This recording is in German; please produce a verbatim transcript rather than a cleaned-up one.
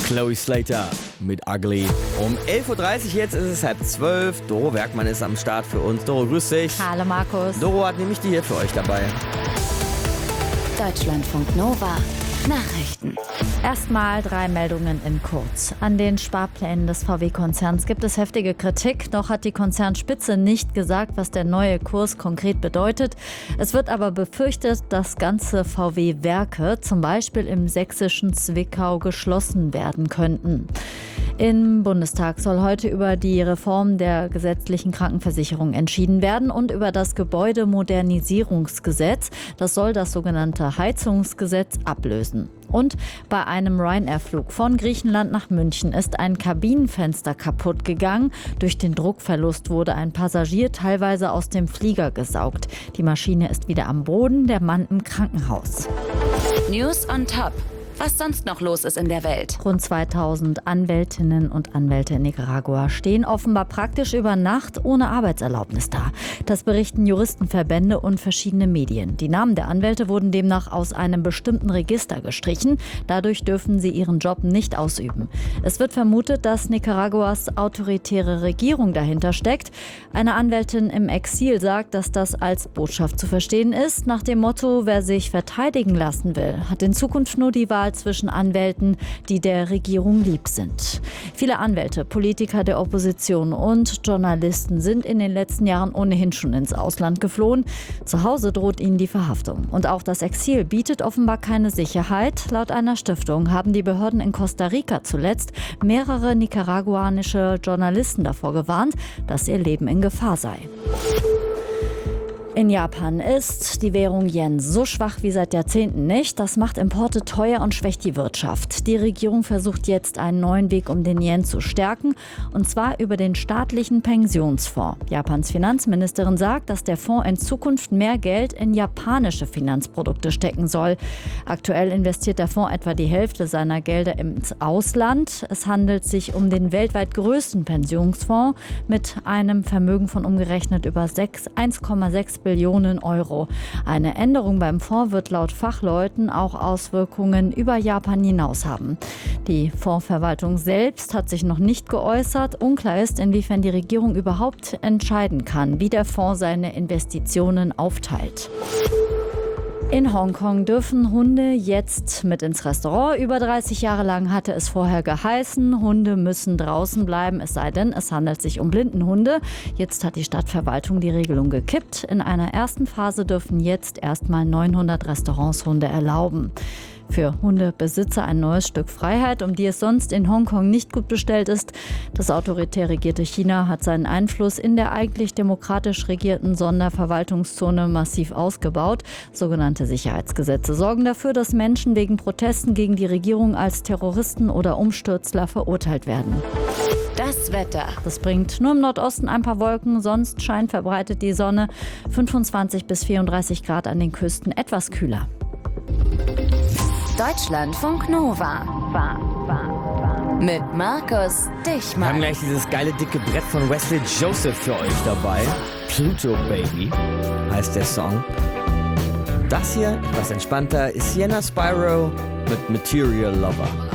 Chloe Slater mit Ugly. Um elf Uhr dreißig jetzt ist es halb zwölf. Doro Werkmann ist am Start für uns. Doro, grüß dich. Hallo Markus. Doro hat nämlich die hier für euch dabei. Deutschlandfunk Nova. Nachrichten. Erstmal drei Meldungen in kurz. An den Sparplänen des V W-Konzerns gibt es heftige Kritik. Noch hat die Konzernspitze nicht gesagt, was der neue Kurs konkret bedeutet. Es wird aber befürchtet, dass ganze V W-Werke, zum Beispiel im sächsischen Zwickau, geschlossen werden könnten. Im Bundestag soll heute über die Reform der gesetzlichen Krankenversicherung entschieden werden und über das Gebäudemodernisierungsgesetz. Das soll das sogenannte Heizungsgesetz ablösen. Und bei einem Ryanair-Flug von Griechenland nach München ist ein Kabinenfenster kaputt gegangen. Durch den Druckverlust wurde ein Passagier teilweise aus dem Flieger gesaugt. Die Maschine ist wieder am Boden, der Mann im Krankenhaus. News on Top. Was sonst noch los ist in der Welt. Rund zweitausend Anwältinnen und Anwälte in Nicaragua stehen offenbar praktisch über Nacht ohne Arbeitserlaubnis da. Das berichten Juristenverbände und verschiedene Medien. Die Namen der Anwälte wurden demnach aus einem bestimmten Register gestrichen. Dadurch dürfen sie ihren Job nicht ausüben. Es wird vermutet, dass Nicaraguas autoritäre Regierung dahinter steckt. Eine Anwältin im Exil sagt, dass das als Botschaft zu verstehen ist. Nach dem Motto, wer sich verteidigen lassen will, hat in Zukunft nur die Wahl zwischen Anwälten, die der Regierung lieb sind. Viele Anwälte, Politiker der Opposition und Journalisten sind in den letzten Jahren ohnehin schon ins Ausland geflohen. Zu Hause droht ihnen die Verhaftung. Und auch das Exil bietet offenbar keine Sicherheit. Laut einer Stiftung haben die Behörden in Costa Rica zuletzt mehrere nicaraguanische Journalisten davor gewarnt, dass ihr Leben in Gefahr sei. In Japan ist die Währung Yen so schwach wie seit Jahrzehnten nicht. Das macht Importe teuer und schwächt die Wirtschaft. Die Regierung versucht jetzt einen neuen Weg, um den Yen zu stärken, und zwar über den staatlichen Pensionsfonds. Japans Finanzministerin sagt, dass der Fonds in Zukunft mehr Geld in japanische Finanzprodukte stecken soll. Aktuell investiert der Fonds etwa die Hälfte seiner Gelder ins Ausland. Es handelt sich um den weltweit größten Pensionsfonds mit einem Vermögen von umgerechnet über eins Komma sechs Billionen Euro. Eine Änderung beim Fonds wird laut Fachleuten auch Auswirkungen über Japan hinaus haben. Die Fondsverwaltung selbst hat sich noch nicht geäußert. Unklar ist, inwiefern die Regierung überhaupt entscheiden kann, wie der Fonds seine Investitionen aufteilt. In Hongkong dürfen Hunde jetzt mit ins Restaurant. Über dreißig Jahre lang hatte es vorher geheißen, Hunde müssen draußen bleiben, es sei denn, es handelt sich um Blindenhunde. Jetzt hat die Stadtverwaltung die Regelung gekippt. In einer ersten Phase dürfen jetzt erstmal neunhundert Restaurants Hunde erlauben. Für Hundebesitzer ein neues Stück Freiheit, um die es sonst in Hongkong nicht gut bestellt ist. Das autoritär regierte China hat seinen Einfluss in der eigentlich demokratisch regierten Sonderverwaltungszone massiv ausgebaut. Sogenannte Sicherheitsgesetze sorgen dafür, dass Menschen wegen Protesten gegen die Regierung als Terroristen oder Umstürzler verurteilt werden. Das Wetter. Das bringt nur im Nordosten ein paar Wolken, sonst scheint verbreitet die Sonne. fünfundzwanzig bis vierunddreißig Grad an den Küsten, etwas kühler. Deutschlandfunk Nova. War, war, war. Mit Markus Dichmann. Wir haben gleich dieses geile dicke Brett von Wesley Joseph für euch dabei. Pluto Baby heißt der Song. Das hier, etwas entspannter, ist Sienna Spyro mit Material Lover.